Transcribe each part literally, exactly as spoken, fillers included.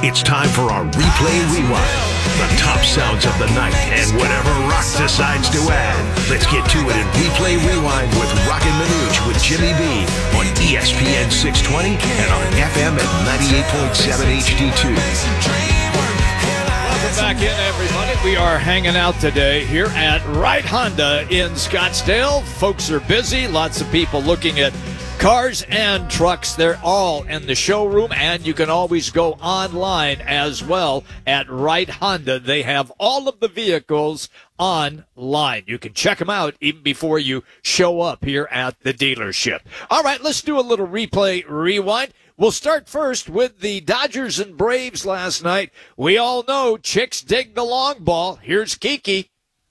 It's time for our Replay Rewind. The top sounds of the night and whatever Rock decides to add. Let's get to it in Replay Rewind with Rockin' Minuch with Jimmy B on E S P N six twenty and on F M at ninety-eight point seven H D two. Welcome back in, everybody. We are hanging out today here at Wright Honda in Scottsdale. Folks are busy. Lots of people looking at cars and trucks. They're all in the showroom, and you can always go online as well at Wright Honda. They have all of the vehicles online. You can check them out even before you show up here at the dealership. All right, let's do a little replay rewind. We'll start first with the Dodgers and Braves last night. We all know chicks dig the long ball. Here's Kiki.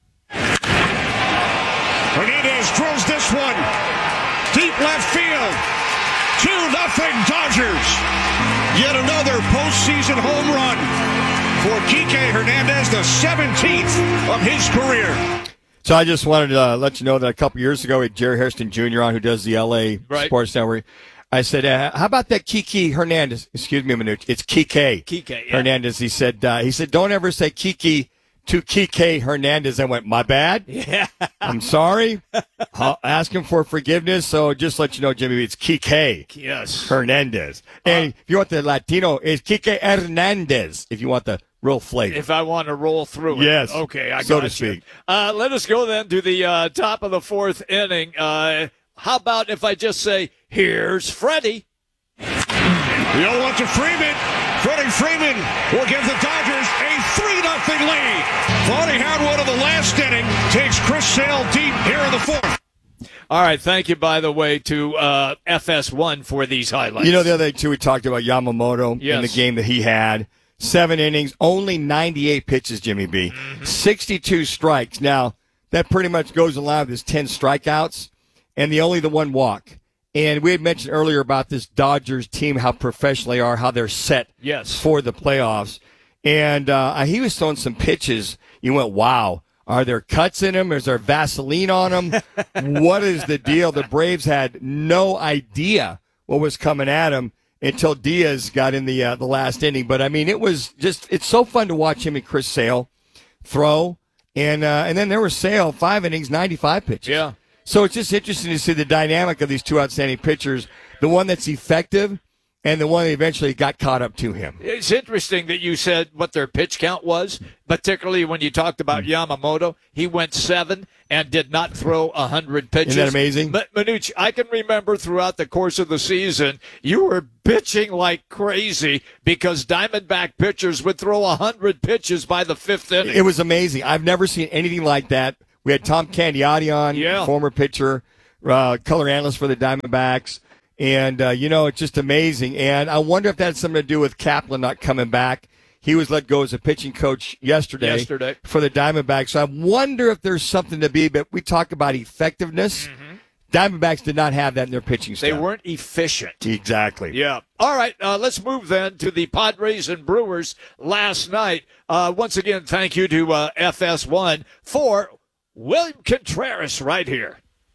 Hernandez drills this one. Deep left field. two nothing Dodgers. Yet another postseason home run for Kike Hernandez, the seventeenth of his career. So I just wanted to uh, let you know that a couple years ago, we had Jerry Hairston Junior on, who does the L A Right. Sports Network. I said, uh, how about that Kiki Hernandez? Excuse me a minute. It's Kike, Kike, yeah. Hernandez. He said, uh, he said, don't ever say Kiki to Kike Hernandez. I went, my bad. Yeah. I'm sorry. I'll ask him for forgiveness. So just let you know, Jimmy, it's Kike Yes. Hernandez. And if you want the Latino, it's Kike Hernandez, if you want the real flavor. If I want to roll through it. Yes. Okay, I So got to you. speak. Uh, let us go then to the uh, top of the fourth inning. Uh, how about if I just say, here's Freddie? The oh one to Freeman. Freddie Freeman will give the Dodgers a three nothing lead. Thought he had one in the last inning. Takes Chris Sale deep here in the fourth. All right, thank you, by the way, to uh, F S one for these highlights. You know, the other thing, too, we talked about Yamamoto Yes. in the game that he had. Seven innings, only ninety-eight pitches, Jimmy B. Mm-hmm. sixty-two strikes. Now, that pretty much goes along with his ten strikeouts and the only the one walk. And we had mentioned earlier about this Dodgers team, how professional they are, how they're set Yes. for the playoffs. And uh, he was throwing some pitches. You went, wow. Are there cuts in them? Is there Vaseline on them? What is the deal? The Braves had no idea what was coming at them until Diaz got in the uh, the last inning. But, I mean, it was just – it's so fun to watch him and Chris Sale throw. And, uh, and then there was Sale, five innings, ninety-five pitches. Yeah. So it's just interesting to see the dynamic of these two outstanding pitchers, the one that's effective and the one that eventually got caught up to him. It's interesting that you said what their pitch count was, particularly when you talked about Yamamoto. He went seven and did not throw one hundred pitches. Isn't that amazing? Ma- Manucci, I can remember throughout the course of the season, you were pitching like crazy because Diamondback pitchers would throw one hundred pitches by the fifth inning. It was amazing. I've never seen anything like that. We had Tom Candiotti on, Yeah. former pitcher, uh, color analyst for the Diamondbacks. And, uh, you know, it's just amazing. And I wonder if that had something to do with Kaplan not coming back. He was let go as a pitching coach yesterday, Yesterday. for the Diamondbacks. So I wonder if there's something to be, but we talk about effectiveness. Mm-hmm. Diamondbacks did not have that in their pitching staff. They weren't efficient. Exactly. Yeah. All right. Uh, let's move then to the Padres and Brewers last night. Uh, once again, thank you to uh, F S one for William Contreras right here.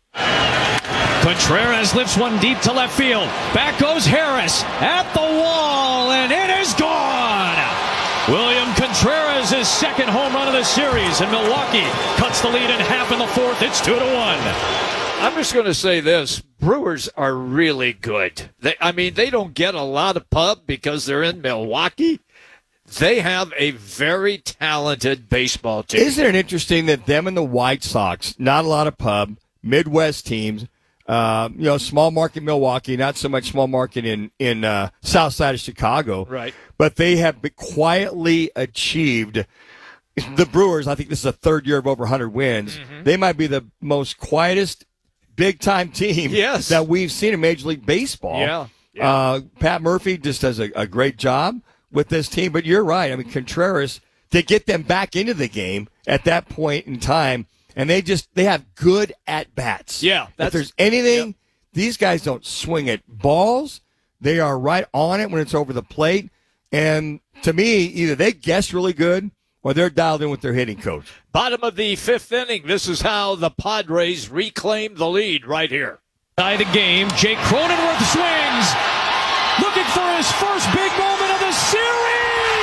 Contreras lifts one deep to left field. Back goes Harris at the wall, and it is gone. William Contreras' second home run of the series, and Milwaukee cuts the lead in half in the fourth. It's two to one. I'm just going to say this. Brewers are really good. They, I mean, they don't get a lot of pub because they're in Milwaukee. They have a very talented baseball team. Isn't it interesting that them and the White Sox, not a lot of pub, Midwest teams, uh, you know, small market Milwaukee, not so much small market in, in uh, south side of Chicago. Right. But they have quietly achieved the Brewers. I think this is a third year of over one hundred wins. Mm-hmm. They might be the most quietest big-time team Yes. that we've seen in Major League Baseball. Yeah. yeah. Uh, Pat Murphy just does a, a great job with this team. But you're right. I mean, Contreras, to get them back into the game at that point in time, and they just they have good at-bats. Yeah, If that's- there's anything, yep. these guys don't swing at balls. They are right on it when it's over the plate. And to me, either they guess really good or they're dialed in with their hitting coach. Bottom of the fifth inning. This is how the Padres reclaim the lead right here. Tie the game. Jake Cronenworth swings. Looking for his first big moment of the series.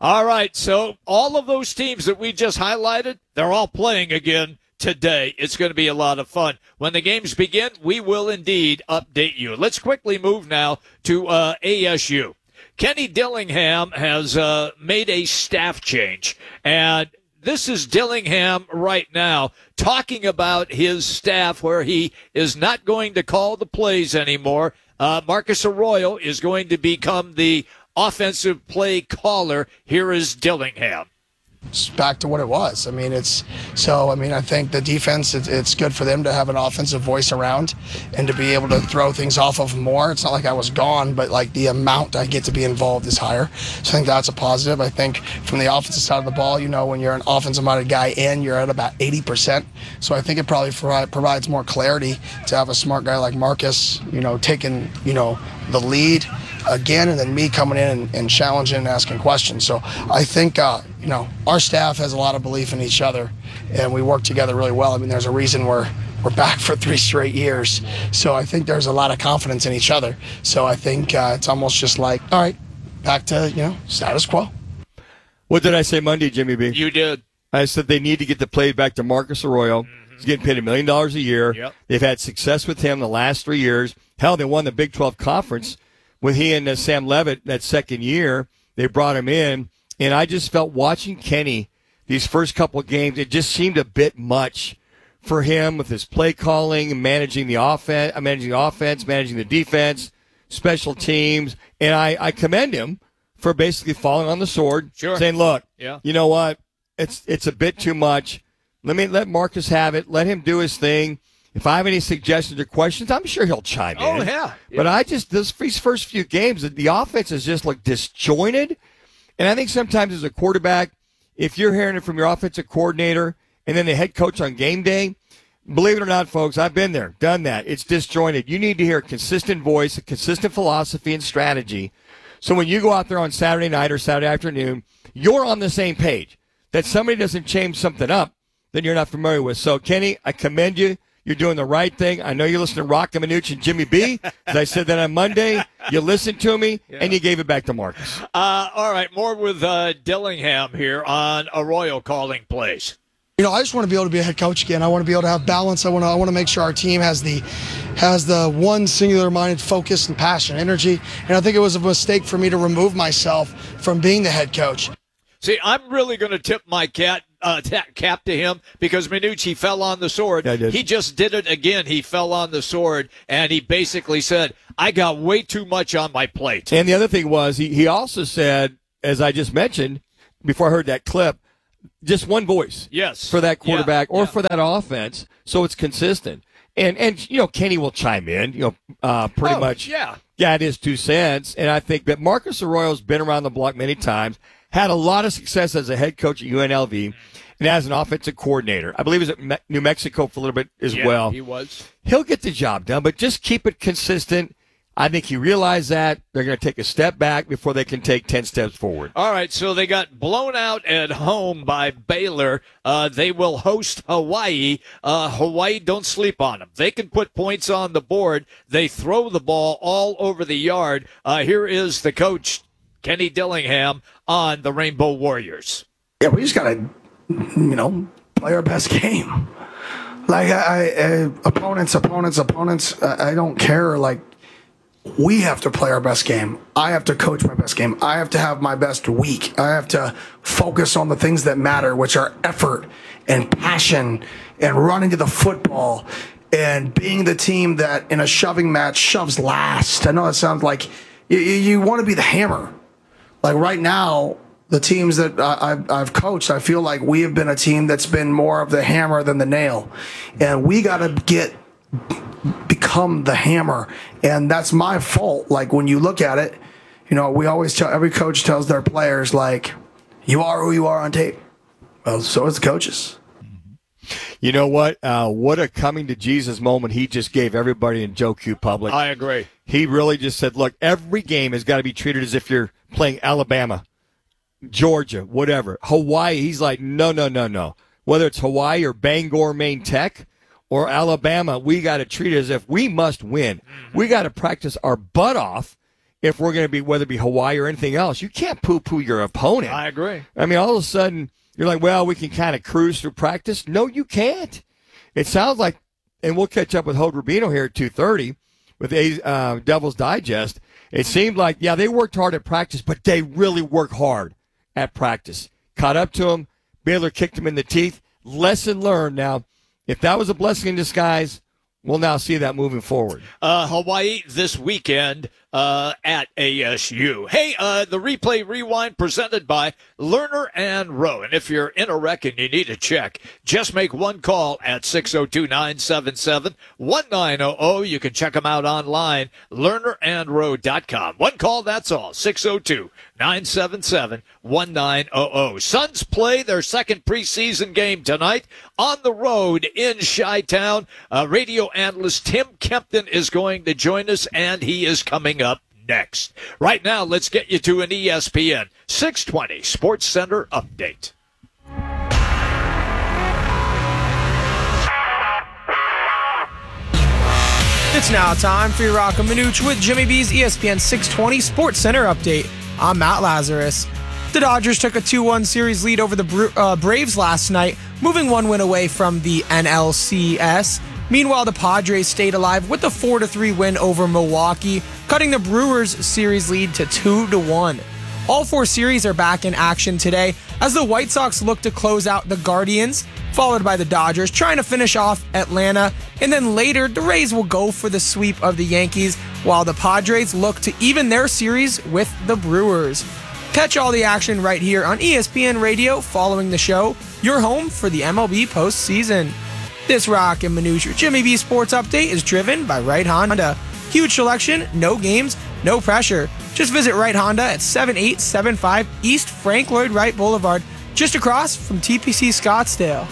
All right, so all of those teams that we just highlighted, they're all playing again today. It's going to be a lot of fun. When the games begin, we will indeed update you. Let's quickly move now to uh, A S U. Kenny Dillingham has uh, made a staff change, and this is Dillingham right now talking about his staff where he is not going to call the plays anymore. Uh, Marcus Arroyo is going to become the offensive play caller. Here is Dillingham. It's back to what it was. I mean, it's so, I mean, I think the defense, it's, it's good for them to have an offensive voice around and to be able to throw things off of more. It's not like I was gone, but like the amount I get to be involved is higher. So I think that's a positive. I think from the offensive side of the ball, you know, when you're an offensive-minded guy in, you're at about eighty percent. So I think it probably provide, provides more clarity to have a smart guy like Marcus, you know, taking, you know, the lead again, and then me coming in and, and challenging and asking questions. So I think, uh, you know, our staff has a lot of belief in each other, and we work together really well. I mean, there's a reason we're we're back for three straight years. So I think there's a lot of confidence in each other. So I think uh, it's almost just like, all right, back to, you know, status quo. What did I say Monday, Jimmy B? You did. I said they need to get the play back to Marcus Arroyo. Mm-hmm. He's getting paid a million dollars a year. Yep. They've had success with him the last three years. Hell, they won the Big twelve Conference with he and uh, Sam Levitt that second year. They brought him in, and I just felt watching Kenny these first couple of games, it just seemed a bit much for him with his play calling and managing the offense, managing the offense, managing the defense, special teams, and I, I commend him for basically falling on the sword, sure. saying, "Look, yeah. you know what? It's it's a bit too much. Let me let Marcus have it. Let him do his thing. If I have any suggestions or questions, I'm sure he'll chime oh, in." Yeah. yeah. But I just this these first few games, the offense has just looked disjointed, and I think sometimes as a quarterback, if you're hearing it from your offensive coordinator and then the head coach on game day, believe it or not, folks, I've been there, done that. It's disjointed. You need to hear a consistent voice, a consistent philosophy and strategy. So when you go out there on Saturday night or Saturday afternoon, you're on the same page. That somebody doesn't change something up that you're not familiar with. So, Kenny, I commend you. You're doing the right thing. I know you listen to Rock and Minucci and Jimmy B. As I said that on Monday, you listened to me, yeah. and you gave it back to Marcus. Uh, all right, more with uh, Dillingham here on Arroyo calling plays. You know, I just want to be able to be a head coach again. I want to be able to have balance. I want to I want to make sure our team has the has the one singular-minded focus and passion, energy. And I think it was a mistake for me to remove myself from being the head coach. See, I'm really going to tip my cat uh, t- cap to him because Minucci fell on the sword. Yeah, I did. He just did it again. He fell on the sword, and he basically said, I got way too much on my plate. And the other thing was he, he also said, as I just mentioned before I heard that clip, just one voice yes. for that quarterback yeah, or yeah. for that offense, so it's consistent. And, and you know, Kenny will chime in, you know, uh, pretty oh, much. Yeah. Yeah, it is two cents. And I think that Marcus Arroyo's been around the block many times, had a lot of success as a head coach at U N L V, and as an offensive coordinator. I believe he was at Me- New Mexico for a little bit as yeah, well. he was. He'll get the job done, but just keep it consistent. I think he realized that. They're going to take a step back before they can take ten steps forward. All right, so they got blown out at home by Baylor. Uh, they will host Hawaii. Uh, Hawaii, don't sleep on them. They can put points on the board. They throw the ball all over the yard. Uh, here is the coach, Kenny Dillingham, on the Rainbow Warriors. Yeah, we just got to, you know, play our best game. Like, I, I opponents, opponents, opponents, I, I don't care. Like, we have to play our best game. I have to coach my best game. I have to have my best week. I have to focus on the things that matter, which are effort and passion and running to the football and being the team that in a shoving match shoves last. I know it sounds like you, you want to be the hammer. Like right now, the teams that I, I've coached, I feel like we have been a team that's been more of the hammer than the nail. And we got to get become the hammer, and that's my fault. Like when you look at it, you know, we always tell, every coach tells their players, like, you are who you are on tape. Well, so is the coaches. You know what? Uh, what a coming to Jesus moment he just gave everybody in Joe Q Public. I agree. He really just said, look, every game has got to be treated as if you're playing Alabama, Georgia, whatever. Hawaii, he's like, no, no, no, no. Whether it's Hawaii or Bangor, Maine Tech, or Alabama, we got to treat it as if we must win. We got to practice our butt off if we're going to be, whether it be Hawaii or anything else, you can't poo-poo your opponent. I agree. I mean, all of a sudden, you're like, well, we can kind of cruise through practice. No, you can't. It sounds like, and we'll catch up with Hode Rubino here at two thirty with the uh, Devil's Digest. It seemed like, yeah, they worked hard at practice, but they really work hard at practice. Caught up to him. Baylor kicked him in the teeth. Lesson learned. Now, if that was a blessing in disguise, we'll now see that moving forward. Uh, Hawaii this weekend uh, at A S U. Hey, uh, the Replay Rewind presented by Lerner and Rowe. And if you're in a wreck and you need a check, just make one call at six oh two, nine seven seven, one nine zero zero. You can check them out online, lerner and rowe dot com. One call, that's all, six oh two, nine seven seven, one nine zero zero. Suns play their second preseason game tonight on the road in Chi-Town. Uh, radio analyst Tim Kempton is going to join us, and he is coming up next. Right now, let's get you to an E S P N six twenty Sports Center update. It's now time for your Rock and Minuch with Jimmy B's E S P N six twenty Sports Center update. I'm Matt Lazarus. The Dodgers took a two one series lead over the Bra- uh, Braves last night, moving one win away from the N L C S. Meanwhile, the Padres stayed alive with a four to three win over Milwaukee, cutting the Brewers' series lead to two to one. All four series are back in action today as the White Sox look to close out the Guardians, followed by the Dodgers trying to finish off Atlanta, and then later the Rays will go for the sweep of the Yankees, while the Padres look to even their series with the Brewers. Catch all the action right here on E S P N Radio following the show, your home for the M L B postseason. This Rock and Minutia Jimmy B Sports Update is driven by Wright Honda. Huge selection, no games, no pressure. Just visit Wright Honda at seventy-eight seventy-five East Frank Lloyd Wright Boulevard, just across from T P C Scottsdale.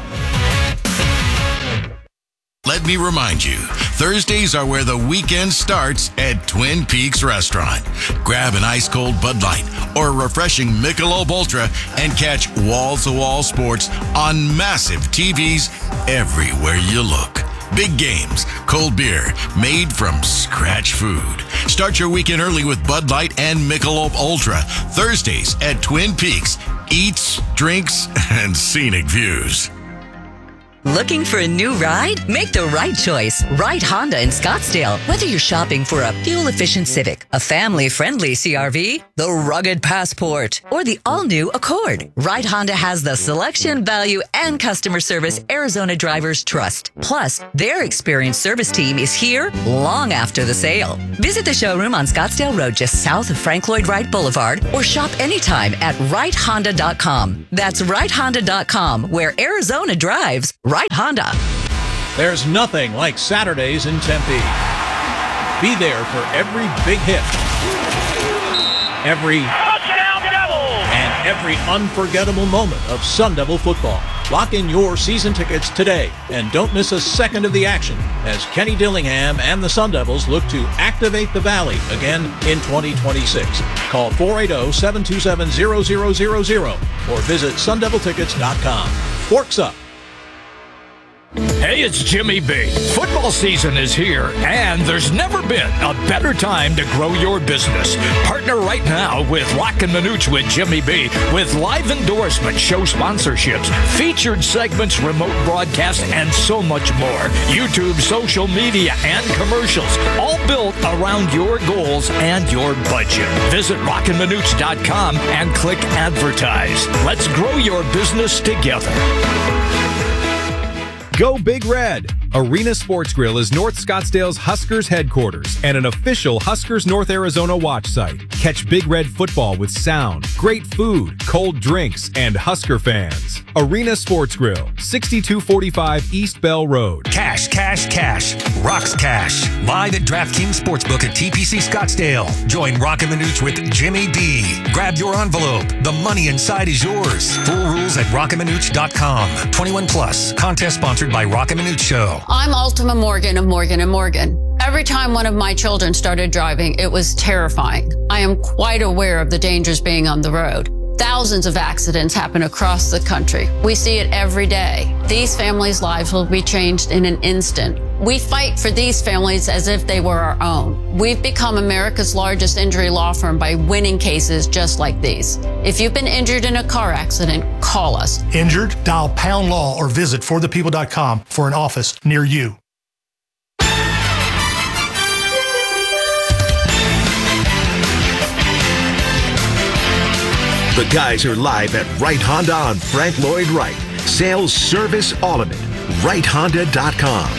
Let me remind you, Thursdays are where the weekend starts at Twin Peaks Restaurant. Grab an ice-cold Bud Light or a refreshing Michelob Ultra and catch wall-to-wall sports on massive T Vs everywhere you look. Big games, cold beer, made from scratch food. Start your weekend early with Bud Light and Michelob Ultra. Thursdays at Twin Peaks. Eats, drinks, and scenic views. Looking for a new ride? Make the right choice. Wright Honda in Scottsdale. Whether you're shopping for a fuel-efficient Civic, a family-friendly C R V, the rugged Passport, or the all-new Accord, Wright Honda has the selection, value, and customer service Arizona drivers trust. Plus, their experienced service team is here long after the sale. Visit the showroom on Scottsdale Road just south of Frank Lloyd Wright Boulevard, or shop anytime at wright honda dot com. That's wright honda dot com, where Arizona drives. Wright Honda. There's nothing like Saturdays in Tempe. Be there for every big hit, every touchdown Devils, and every unforgettable moment of Sun Devil football. Lock in your season tickets today and don't miss a second of the action as Kenny Dillingham and the Sun Devils look to activate the Valley again in twenty twenty-six. Call four eight zero, seven two seven, zero zero zero zero or visit sun devil tickets dot com. Forks up. Hey, it's Jimmy B. Football season is here, and there's never been a better time to grow your business. Partner right now with Rock and Minuch with Jimmy B. with live endorsements, show sponsorships, featured segments, remote broadcasts, and so much more. YouTube, social media, and commercials, all built around your goals and your budget. Visit rock and minuch dot com and click advertise. Let's grow your business together. Go Big Red! Arena Sports Grill is North Scottsdale's Huskers headquarters and an official Huskers North Arizona watch site. Catch Big Red football with sound, great food, cold drinks, and Husker fans. Arena Sports Grill, sixty-two forty-five East Bell Road. Cash, cash, cash. Rocks Cash. Live at DraftKings Sportsbook at T P C Scottsdale. Join Rock and Minuch with Jimmy B. Grab your envelope. The money inside is yours. Full rules at rock and minuch dot com. twenty-one plus. Contest sponsored by Rock and Minuch Show. I'm Ultima Morgan of Morgan and Morgan. Every time one of my children started driving, it was terrifying. I am quite aware of the dangers being on the road. Thousands of accidents happen across the country. We see it every day. These families' lives will be changed in an instant. We fight for these families as if they were our own. We've become America's largest injury law firm by winning cases just like these. If you've been injured in a car accident, call us. Injured? Dial pound law or visit for the people dot com for an office near you. The guys are live at Wright Honda on Frank Lloyd Wright. Sales, service, all of it. Wright Honda dot com.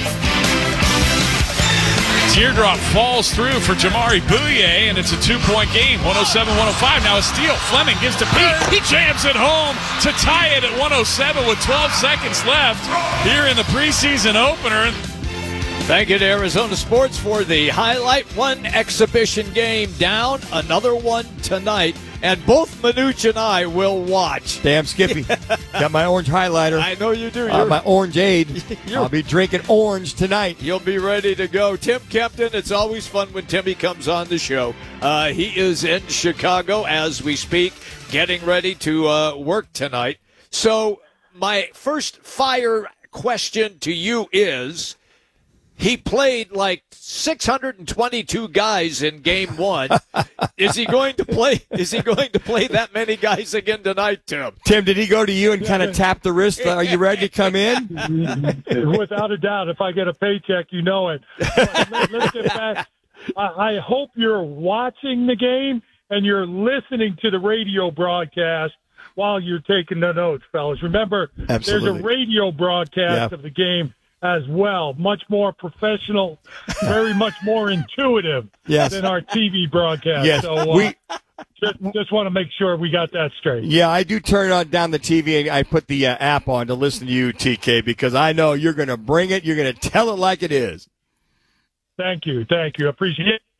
Teardrop falls through for Jamari Bouye, and it's a two-point game, one oh seven one oh five. Now a steal. Fleming gives to Pete. He jams it home to tie it at one oh seven with twelve seconds left here in the preseason opener. Thank you to Arizona Sports for the highlight. One exhibition game down, another one tonight, and both Manuch and I will watch. Damn, Skippy. Got my orange highlighter. I know you do. Uh, my orange aid. You're- I'll be drinking orange tonight. You'll be ready to go. Tim Kempton, it's always fun when Timmy comes on the show. Uh, he is in Chicago as we speak, getting ready to uh, work tonight. So my first fire question to you is, he played like six hundred twenty-two guys in game one. Is he going to play? Is he going to play that many guys again tonight, Tim? Tim, did he go to you and kind of tap the wrist? Are you ready to come in? Without a doubt. If I get a paycheck, you know it. But let, let's get back. I, I hope you're watching the game and you're listening to the radio broadcast while you're taking the notes, fellas. Remember, Absolutely. there's a radio broadcast Yeah. of the game as well, much more professional, very much more intuitive Yes. than our T V broadcast. Yes. So uh, We- just, just want to make sure we got that straight. Yeah, I do turn on down the T V and I put the uh, app on to listen to you, T K, because I know you're going to bring it. You're going to tell it like it is. Thank you, thank you. Appreciate it.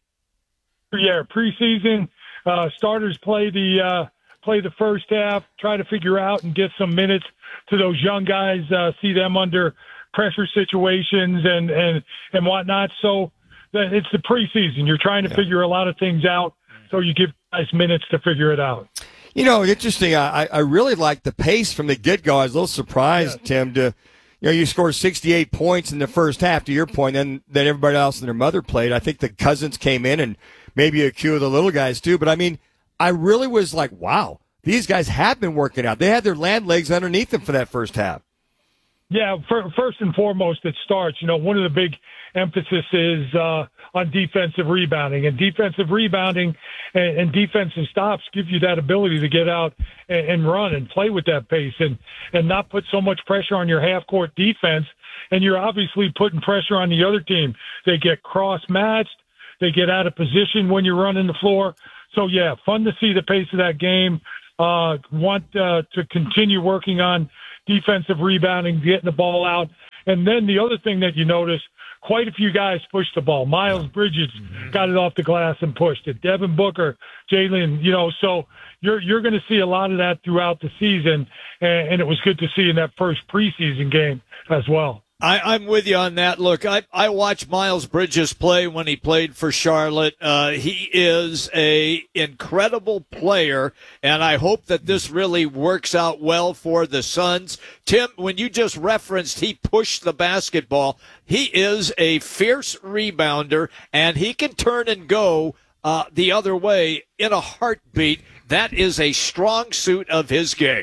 Yeah, preseason uh, starters play the uh, play the first half, try to figure out and get some minutes to those young guys, uh, see them under pressure situations and, and, and whatnot. So that it's the preseason. You're trying to Yeah. figure a lot of things out, so you give guys minutes to figure it out. You know, interesting. I, I really like the pace from the get-go. I was a little surprised, Tim, to, you know, you scored sixty-eight points in the first half, to your point, and then everybody else and their mother played. I think the Cousins came in and maybe a few of the little guys too. But, I mean, I really was like, wow, these guys have been working out. They had their land legs underneath them for that first half. Yeah, for, first and foremost, it starts. You know, one of the big emphasis is uh, on defensive rebounding, and defensive rebounding and, and defensive stops give you that ability to get out and, and run and play with that pace, and and not put so much pressure on your half court defense. And you're obviously putting pressure on the other team. They get cross matched, they get out of position when you're running the floor. So yeah, fun to see the pace of that game. Uh, want uh, to continue working on defensive rebounding, getting the ball out. And then the other thing that you notice, quite a few guys pushed the ball. Miles Bridges got it off the glass and pushed it. Devin Booker, Jalen, you know, so you're you're going to see a lot of that throughout the season, and, and it was good to see in that first preseason game as well. I, I'm with you on that. Look, I, I watched Miles Bridges play when he played for Charlotte. Uh, he is a incredible player, and I hope that this really works out well for the Suns. Tim, when you just referenced he pushed the basketball, he is a fierce rebounder, and he can turn and go uh, the other way in a heartbeat. That is a strong suit of his game.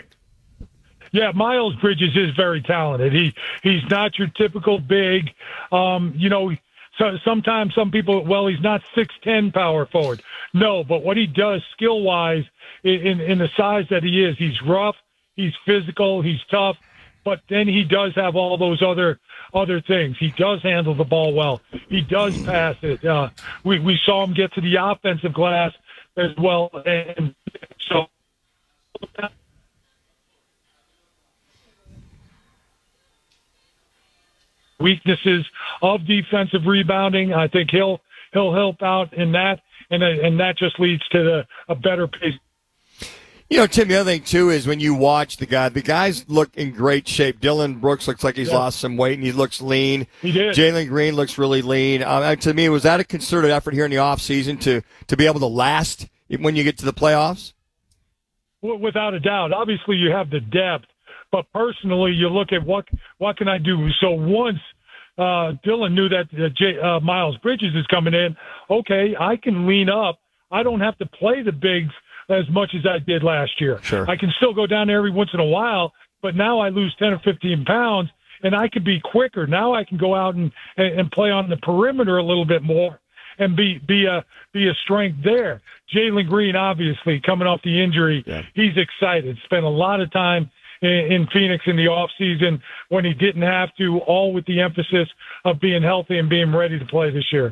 Yeah, Miles Bridges is very talented. He he's not your typical big, um, you know. So sometimes some people, well, he's not six ten power forward. No, but what he does skill wise, in in the size that he is, he's rough, he's physical, he's tough. But then he does have all those other other things. He does handle the ball well. He does pass it. Uh, we we saw him get to the offensive glass as well, and so. Weaknesses of defensive rebounding. I think he'll he'll help out in that, and and that just leads to the, a better pace. You know, Tim, the other thing, too, is when you watch the guy, the guys look in great shape. Dylan Brooks looks like he's Yeah. lost some weight, and he looks lean. He did. Jalen Green looks really lean. Um, to me, was that a concerted effort here in the offseason to, to be able to last when you get to the playoffs? w- without a doubt. Obviously, you have the depth, but personally, you look at what what can I do. So once uh, Dylan knew that uh, J, uh, Miles Bridges is coming in, okay, I can lean up. I don't have to play the bigs as much as I did last year. Sure. I can still go down there every once in a while, but now I lose ten or fifteen pounds, and I can be quicker. Now I can go out and, and, and play on the perimeter a little bit more and be be a be a strength there. Jalen Green, obviously, coming off the injury, yeah. he's excited. Spent a lot of time in, in Phoenix in the off season when he didn't have to, all with the emphasis of being healthy and being ready to play this year.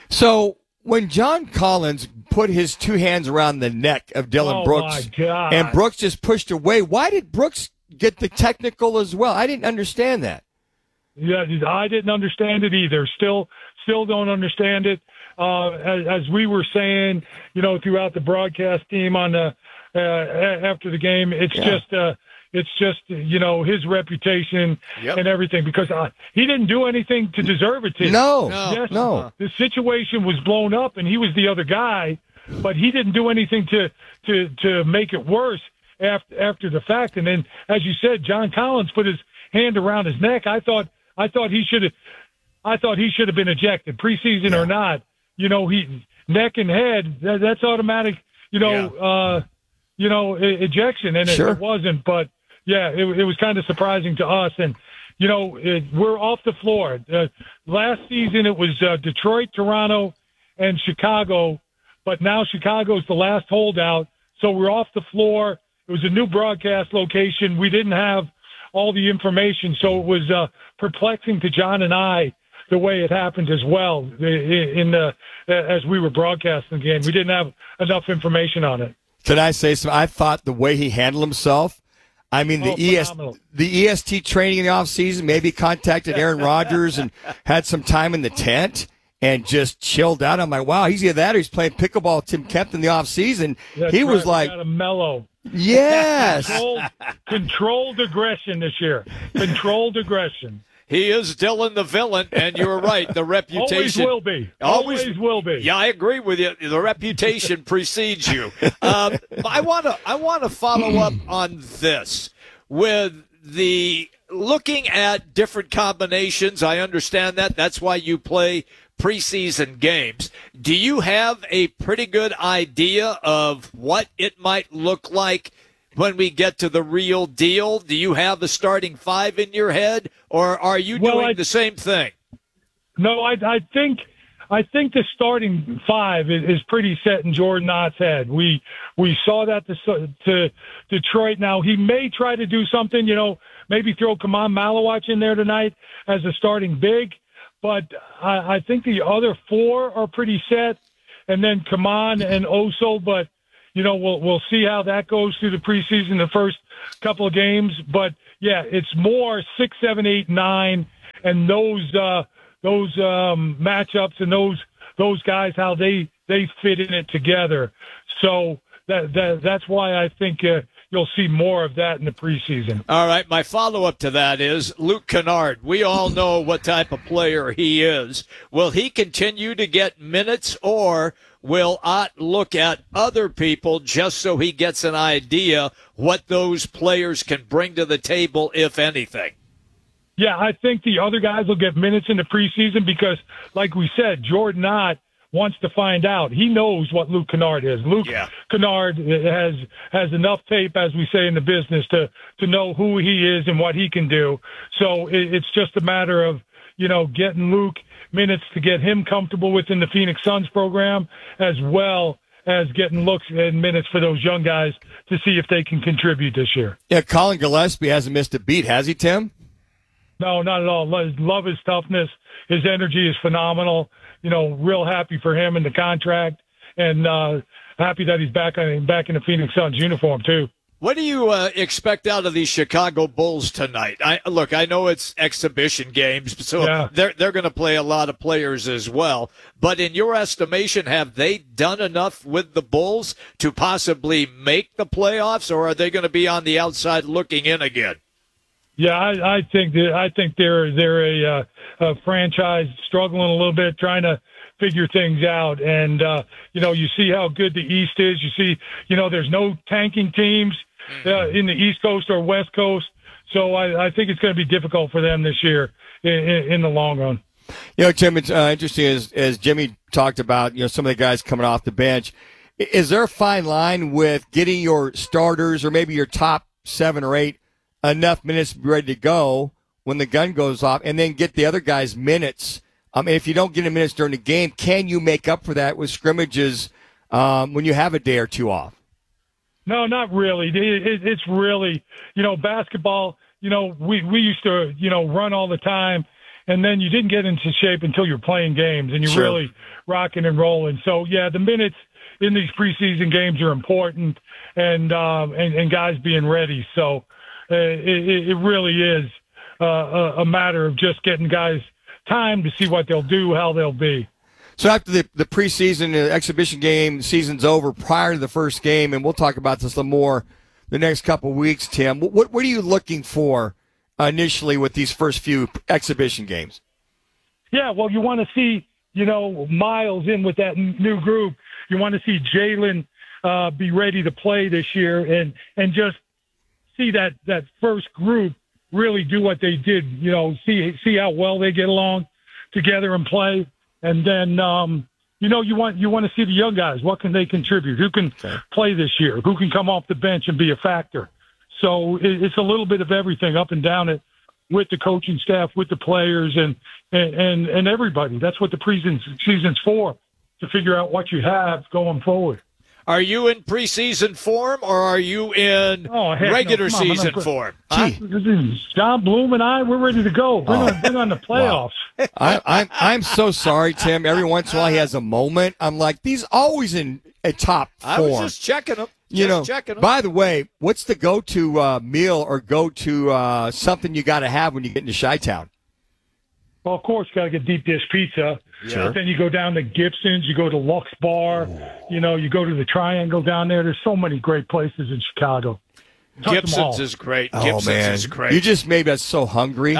So when John Collins put his two hands around the neck of Dylan oh Brooks, my God. and Brooks just pushed away, why did Brooks get the technical as well? I didn't understand that. Yeah, I didn't understand it either. Still, still don't understand it. Uh, as, as we were saying, you know, throughout the broadcast team on the uh, after the game, it's Yeah. just, uh, it's just, you know, his reputation Yep. and everything because uh, he didn't do anything to deserve it. To No, No. yes, no. the situation was blown up, and he was the other guy, but he didn't do anything to to to make it worse after after the fact. And then, as you said, John Collins put his hand around his neck. I thought I thought he should have I thought he should have been ejected, preseason or not. You know, he neck and head. That, that's automatic. You know, uh, you know, e- ejection, and it, Sure. it wasn't. But yeah, it, it was kind of surprising to us. And you know, it, we're off the floor. Uh, last season it was uh, Detroit, Toronto, and Chicago, but now Chicago's the last holdout. So we're off the floor. It was a new broadcast location. We didn't have all the information, so it was uh, perplexing to John and I the way it happened as well. In the as we were broadcasting the game, we didn't have enough information on it. Can I say something? I thought the way he handled himself, I mean, the Oh, E S phenomenal. the E S T training in the offseason, maybe contacted Aaron Rodgers and had some time in the tent and just chilled out. I'm like, wow, he's either that or he's playing pickleball with Tim Kemp in the offseason. That's He was right. We like, got a mellow. yes. Controlled, controlled aggression this year. Controlled aggression. He is Dylan the villain, and you're right. The reputation Always will be. Always, will be. Yeah, I agree with you. The reputation precedes you. Um, I want to. I want to follow up on this with the looking at different combinations. I understand that. That's why you play preseason games. Do you have a pretty good idea of what it might look like when we get to the real deal? Do you have a starting five in your head, or are you Well, doing I- the same thing? No, I, I think I think the starting five is, is pretty set in Jordan Knott's head. We we saw that to, to Detroit. Now he may try to do something, you know, maybe throw Kaman Malawach in there tonight as a starting big, but I, I think the other four are pretty set, and then Kaman and Oso. But you know, we'll we'll see how that goes through the preseason, the first couple of games. But yeah, it's more six, seven, eight, nine, and those uh, those um, matchups and those those guys, how they they fit in it together. So that, that that's why I think uh, you'll see more of that in the preseason. All right, my follow-up to that is Luke Kennard. We all know what type of player he is. Will he continue to get minutes, or will Ott look at other people just so he gets an idea what those players can bring to the table, if anything? Yeah, I think the other guys will get minutes in the preseason because, like we said, Jordan Ott wants to find out. He knows what Luke Kennard is. Luke Yeah. Kennard has has enough tape, as we say in the business, to to know who he is and what he can do. So it, it's just a matter of, you know, getting Luke minutes to get him comfortable within the Phoenix Suns program, as well as getting looks and minutes for those young guys to see if they can contribute this year. Yeah, Colin Gillespie hasn't missed a beat, has he, Tim? No, not at all. Love love his toughness. His energy is phenomenal. You know, real happy for him in the contract, and uh, happy that he's back on back in the Phoenix Suns uniform too. What do you uh, expect out of these Chicago Bulls tonight? I, look, I know it's exhibition games, so Yeah. they're they're going to play a lot of players as well. But in your estimation, have they done enough with the Bulls to possibly make the playoffs, or are they going to be on the outside looking in again? Yeah, I, I think that I think they're they're a, uh, a franchise struggling a little bit, trying to figure things out. And, uh, you know, you see how good the East is. You see, you know, there's no tanking teams uh, in the East Coast or West Coast. So I, I think it's going to be difficult for them this year in, in, in the long run. You know, Tim, it's uh, interesting as, as Jimmy talked about, you know, some of the guys coming off the bench. Is there a fine line with getting your starters or maybe your top seven or eight enough minutes to be ready to go when the gun goes off, and then get the other guys minutes? I mean, if you don't get them minutes during the game, can you make up for that with scrimmages um, when you have a day or two off? No, not really. It, it, it's really, you know, basketball, you know, we, we used to, you know, run all the time, and then you didn't get into shape until you're playing games, and you're Sure. really rocking and rolling. So, yeah, the minutes in these preseason games are important, and um, and, and guys being ready. So uh, it, it really is uh, a, a matter of just getting guys time to see what they'll do, how they'll be. So after the, the preseason uh, exhibition game season's over, prior to the first game, and we'll talk about this a little more the next couple of weeks, Tim, what, what are you looking for initially with these first few exhibition games? Yeah, well, you want to see, you know, Miles in with that n- new group. You want to see Jalen uh, be ready to play this year, and and just see that, that first group really do what they did, you know, see see how well they get along together and play. And then, um, you know, you want you want to see the young guys. What can they contribute? Who can okay. play this year? Who can come off the bench and be a factor? So it, it's a little bit of everything up and down it with the coaching staff, with the players, and and, and, and everybody. That's what the preseason's for, to figure out what you have going forward. Are you in preseason form, or are you in oh, regular no. on, season on, form? Huh? John Bloom and I, we're ready to go. Bring, Oh. on, bring on the playoffs. Wow. I, I'm I'm so sorry, Tim. Every once in a while he has a moment. I'm like, he's always in a top form. I was just checking him. You just know, checking him. by the way, what's the go-to uh, meal or go-to uh, something you got to have when you get into Chi-Town? Well, of course, you got to get deep dish pizza. Sure. But then you go down to Gibson's, you go to Lux Bar, you know, you go to the Triangle down there. There's so many great places in Chicago. Touch them all. Gibson's is great. Oh, Gibson's man. is great. You just made us so hungry.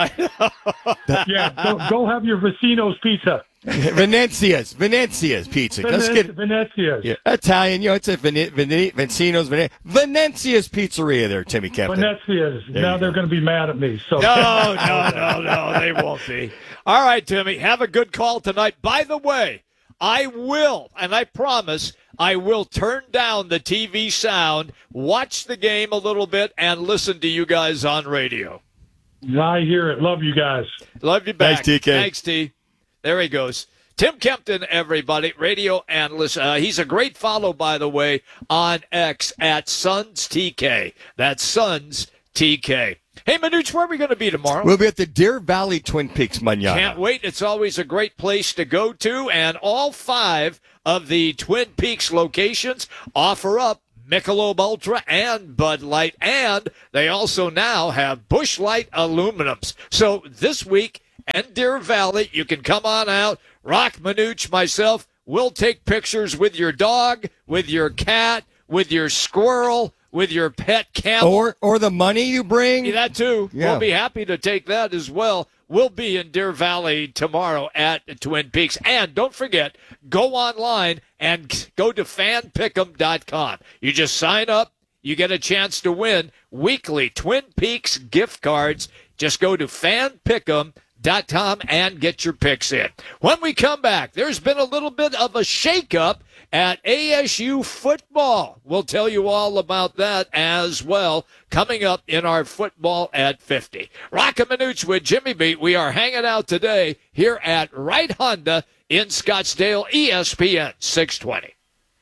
Yeah, go, go have your Vecino's pizza. Venezia's. Venezia's pizza. Let's get Venezia's. yeah, Italian. You know, it's a Vene, Vene, Vecino's. Vene, Venezia's Pizzeria there, Timmy Kempton. Venezia's. There Now you they're go. going to be mad at me. So No, no, no, no, they won't be. All right, Timmy, have a good call tonight. By the way, I will, and I promise, I will turn down the T V sound, watch the game a little bit, and listen to you guys on radio. I hear it. Love you guys. Love you back. Thanks, T K. Thanks, T. There he goes. Tim Kempton, everybody, radio analyst. Uh, he's a great follow, by the way, on X at Suns T K. That's Suns T K. Hey, Manuch, where are we going to be tomorrow? We'll be at the Deer Valley Twin Peaks Manana. Can't wait. It's always a great place to go to, and all five of the Twin Peaks locations offer up Michelob Ultra and Bud Light, and they also now have Busch Light aluminums. So this week and Deer Valley, you can come on out. Rock, Manuch, myself, we'll take pictures with your dog, with your cat, with your squirrel, with your pet camel. Or or the money you bring. Yeah, that too. Yeah. We'll be happy to take that as well. We'll be in Deer Valley tomorrow at Twin Peaks. And don't forget, go online and go to fan pick em dot com. You just sign up. You get a chance to win weekly Twin Peaks gift cards. Just go to fan pick em dot com and get your picks in. When we come back, there's been a little bit of a shakeup at A S U football. We'll tell you all about that as well coming up in our Football at fifty. Rockin' Manuch with Jimmy B. We are hanging out today here at Wright Honda in Scottsdale, E S P N six twenty.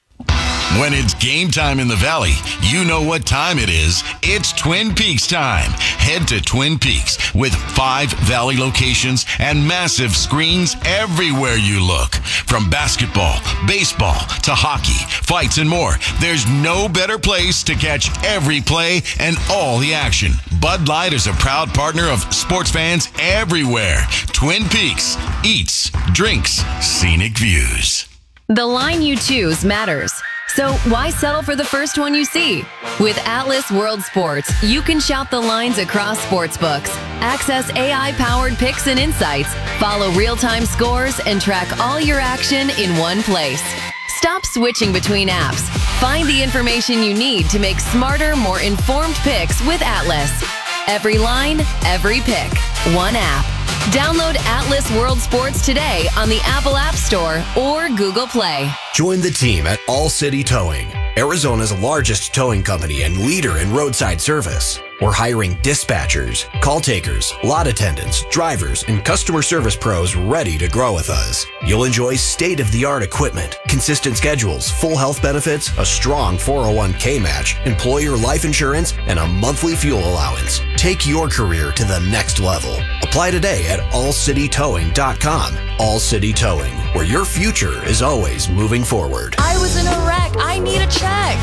When it's game time in the Valley, you know what time it is. It's Twin Peaks time. Head to Twin Peaks with five Valley locations and massive screens everywhere you look. From basketball, baseball, to hockey, fights, and more, there's no better place to catch every play and all the action. Bud Light is a proud partner of sports fans everywhere. Twin Peaks eats, drinks, scenic views. The line you choose matters. So why settle for the first one you see? With Atlas World Sports, you can shout the lines across sportsbooks, access A I-powered picks and insights, follow real-time scores, and track all your action in one place. Stop switching between apps. Find the information you need to make smarter, more informed picks with Atlas. Every line, every pick. One app. Download Atlas World Sports today on the Apple App Store or Google Play. Join the team at All City Towing, Arizona's largest towing company and leader in roadside service. We're hiring dispatchers, call takers, lot attendants, drivers, and customer service pros ready to grow with us. You'll enjoy state-of-the-art equipment, consistent schedules, full health benefits, a strong four oh one k match, employer life insurance, and a monthly fuel allowance. Take your career to the next level. Apply today at all city towing dot com. All City Towing, where your future is always moving forward. I was in a wreck. I need a check.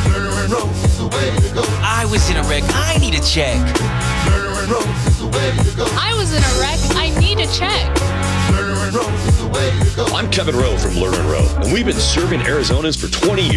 I was in a wreck. I need a check. I was in a wreck. I need a check. I'm Kevin Rowe from Lerner and Rowe, and we've been serving Arizonans for twenty years.